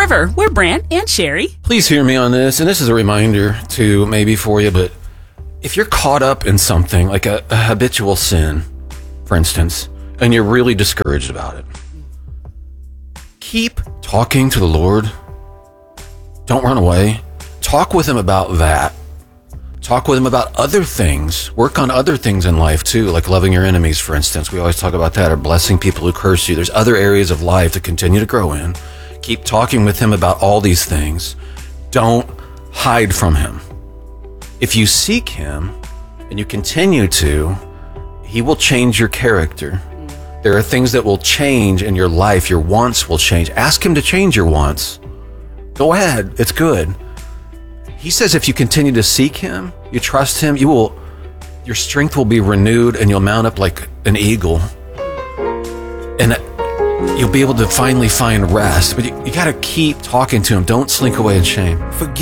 River. We're Brant and Sherry. Please hear me on this, and this is a reminder too, maybe for you, but if you're caught up in something like a habitual sin, for instance, and you're really discouraged about it, keep talking to the Lord. Don't run away. Talk with him about that. Talk with him about other things. Work on other things in life too, like loving your enemies, for instance. We always talk about that, or blessing people who curse you. There's other areas of life to continue to grow in. Keep talking with him about all these things. Don't hide from him. If you seek him and you continue to, he will change your character. There are things that will change in your life. Your wants will change. Ask him to change your wants. Go ahead. It's good. He says if you continue to seek him, you trust him, your strength will be renewed and you'll mount up like an eagle. And you'll be able to finally find rest. But you got to keep talking to him. Don't slink away in shame.